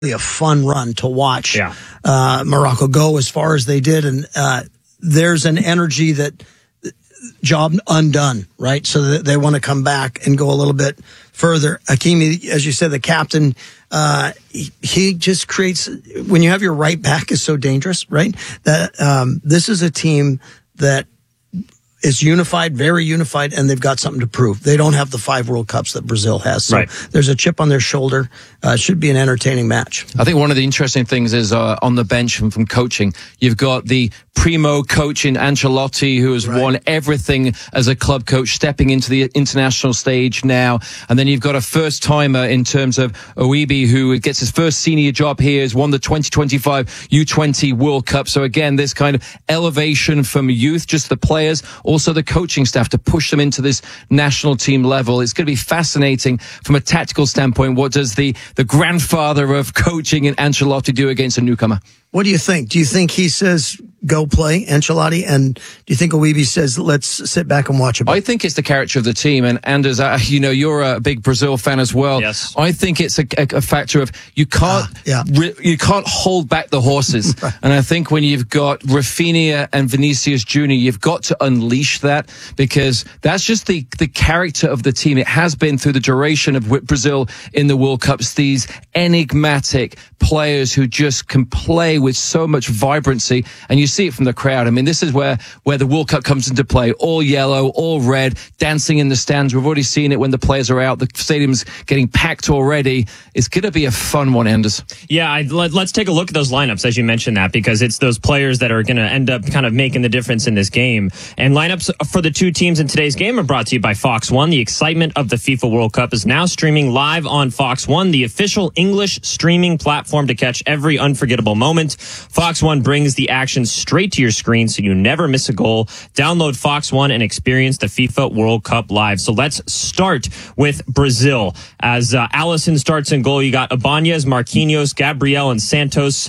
a fun run to watch Morocco go as far as they did. And there's an energy that job undone, right? So that they want to come back and go a little bit further. Hakimi, as you said, the captain, he just creates, when you have your right back is so dangerous, right? That this is a team that is unified, very unified, and they've got something to prove. They don't have the 5 World Cups that Brazil has. So there's a chip on their shoulder. Should be an entertaining match. I think one of the interesting things is on the bench from coaching, you've got the primo coach in Ancelotti, who has won everything as a club coach, stepping into the international stage now. And then you've got a first-timer in terms of Oibi, who gets his first senior job here, has won the 2025 U20 World Cup. So again, this kind of elevation from youth, just the players, also the coaching staff to push them into this national team level. It's going to be fascinating from a tactical standpoint. What does the grandfather of coaching in Ancelotti do against a newcomer? What do you think? Do you think he says, go play, Ancelotti? And do you think Oibi says, let's sit back and watch a bit? I think it's the character of the team. And Anders, you're a big Brazil fan as well. Yes. I think it's a factor of you can't hold back the horses. And I think when you've got Rafinha and Vinicius Jr., you've got to unleash that, because that's just the character of the team. It has been through the duration of Brazil in the World Cups, these enigmatic players who just can play with so much vibrancy, and you see it from the crowd. I mean, this is where the World Cup comes into play. All yellow, all red, dancing in the stands. We've already seen it when the players are out. The stadium's getting packed already. It's going to be a fun one, Anders. Yeah, let's take a look at those lineups, as you mentioned that, because it's those players that are going to end up kind of making the difference in this game. And lineups for the two teams in today's game are brought to you by Fox One. The excitement of the FIFA World Cup is now streaming live on Fox One, the official English streaming platform to catch every unforgettable moment. Fox One brings the action straight to your screen so you never miss a goal. Download Fox One and experience the FIFA World Cup live. So let's start with Brazil. As Alisson starts in goal, you got Ibanez, Marquinhos, Gabriel, and Santos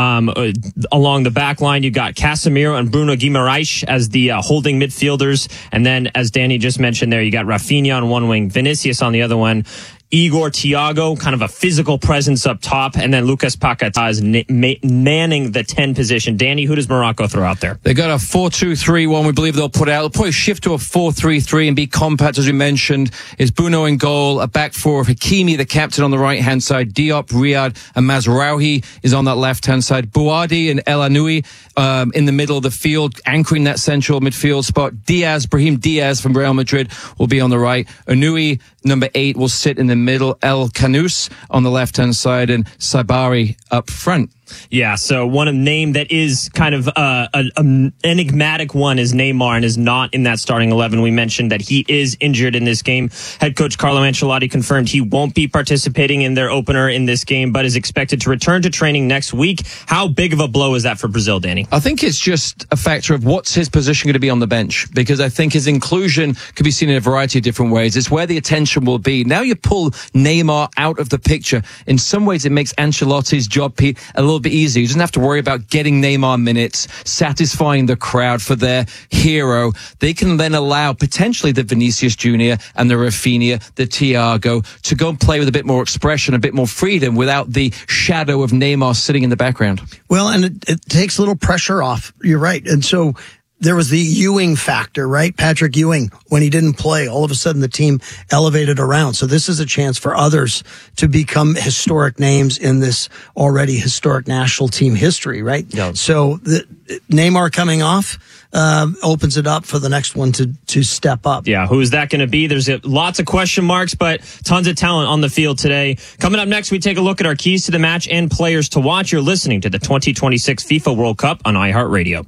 along the back line. You got Casemiro and Bruno Guimaraes as the holding midfielders. And then, as Danny just mentioned there, you got Rafinha on one wing, Vinicius on the other one, Igor Thiago, kind of a physical presence up top, and then Lucas Paquetá is manning the 10 position. Danny, who does Morocco throw out there? They got a 4-2-3-1. We believe they'll put out. They'll probably shift to a 4-3-3 and be compact, as we mentioned. Is Bruno in goal, a back four of Hakimi, the captain, on the right-hand side. Diop, Riyad, and Mazraoui is on that left-hand side. Bouadi and El Anoui in the middle of the field, anchoring that central midfield spot. Brahim Diaz from Real Madrid will be on the right. Anoui, number 8, will sit in the middle. El Kanous on the left-hand side, and Sabari up front. Yeah, so one name that is kind of an enigmatic one is Neymar, and is not in that starting 11. We mentioned that he is injured in this game. Head coach Carlo Ancelotti confirmed he won't be participating in their opener in this game, but is expected to return to training next week. How big of a blow is that for Brazil, Danny? I think it's just a factor of what's his position going to be on the bench, because I think his inclusion could be seen in a variety of different ways. It's where the attention will be. Now you pull Neymar out of the picture. In some ways, it makes Ancelotti's job a little bit easier. He doesn't have to worry about getting Neymar minutes, satisfying the crowd for their hero. They can then allow potentially the Vinicius Jr. and the Rafinha, the Thiago, to go and play with a bit more expression, a bit more freedom, without the shadow of Neymar sitting in the background. Well, and it takes a little pressure off. You're right. And so there was the Ewing factor, right? Patrick Ewing, when he didn't play, all of a sudden the team elevated around. So this is a chance for others to become historic names in this already historic national team history, right? Yeah. So Neymar coming off opens it up for the next one to step up. Yeah, who is that going to be? There's lots of question marks, but tons of talent on the field today. Coming up next, we take a look at our keys to the match and players to watch. You're listening to the 2026 FIFA World Cup on iHeartRadio.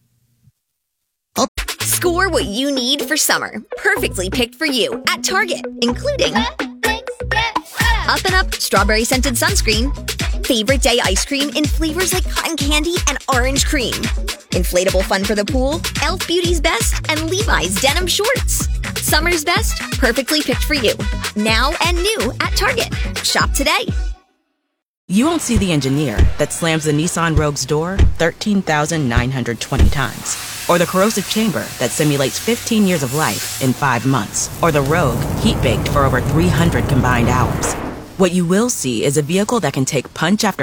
Score what you need for summer. Perfectly picked for you at Target, including Up and Up strawberry scented sunscreen, favorite day ice cream in flavors like cotton candy and orange cream, inflatable fun for the pool, Elf Beauty's Best, and Levi's denim shorts. Summer's best, perfectly picked for you. Now and new at Target. Shop today. You won't see the engineer that slams the Nissan Rogue's door 13,920 times. Or the corrosive chamber that simulates 15 years of life in 5 months. Or the Rogue heat-baked for over 300 combined hours. What you will see is a vehicle that can take punch after